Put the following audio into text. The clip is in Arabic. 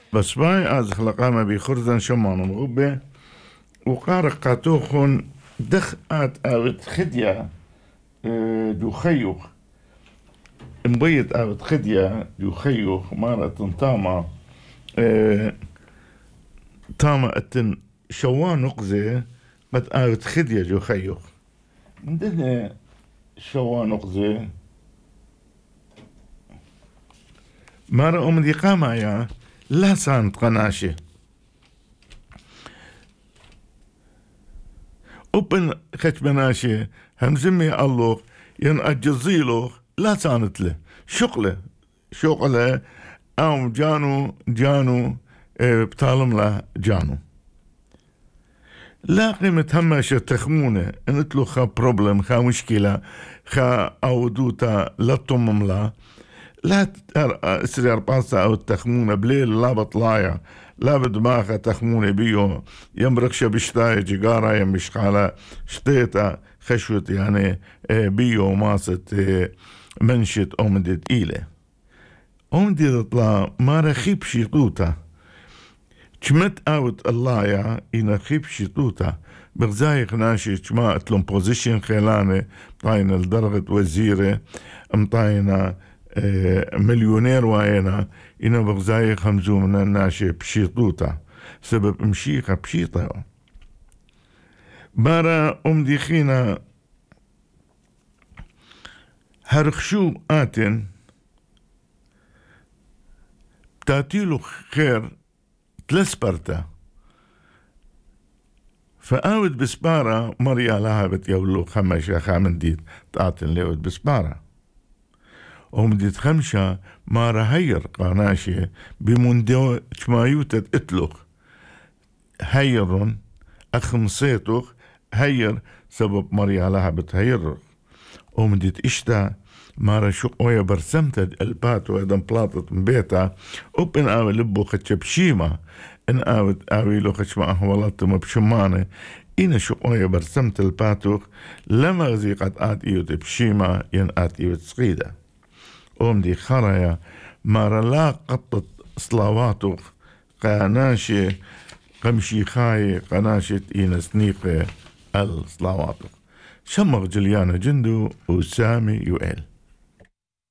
بس باي از خلقا ما بيخرزن شمان مغبة وقارق قاتوخن دخ آت آوت خدية دو خيوخ مبيت آوت خدية دو خيوخ مارة تاما تاما اتن شوان نقزة قد آوت خدية جو خيوخ من دهنا شوان نقزة مارة أم دي قاما يا لا سانت قناشة أوبن خش بناشة همزمي الله ين أجزيله لا سانت له شغله أو جانو بتعلم له جانو لا قيمة همشة تخمونة انتلو خا بروبلم خا مشكلة خا أو دوتا لا تمم لا اسري 4 ساعة أو تخمونة بليل لا بطلايا لا بدماغها تخمونة بيو يمرقشة بشتاية جيجارة يمشقالة شتيتا خشوت يعني بيو ماست منشت أمدت إيلة أمدت اطلع ما رخيب شيطوتا جمت اوت الله يا إنا خيب شيطوتا بغزايق ناشي جما اتلون بوزيشن خيلانة طاينة لدرجة وزيرة امطاينة مليونير واينا إنا بغزايق خمزو من الناشي بشيطوتا سبب مشيخة بشيطة بارا دي خينا هرخشو آتن تاتيلو خير تلسبرتا فآود بسبارة مريا لها بتيولو خمشة خامنديت تاتن ليود بسبارة ومديت خمشة ما رهير قاناشي بمندو شمايوتة اتلوخ هيرون أخمصيتوخ هير سبب مريا لها بتهير ومديت اشتا مارا شقوية برسمتد الباتو ادن بلاطت مبيتا وبن آوي لبو خدش بشيمة ان آوي لو خدش ما أهولات مبشمانة إنا شقوية برسمت الباتو لما غزي قد آت إيوت بشيمة ين آت إيوت سقيدة دي خرايا مارا لا قطت صلاواتو قاناشي قمشي خاي قناشة إينا سنيقة الصلاواتو شمغ جليانا جندو وسامي يوئل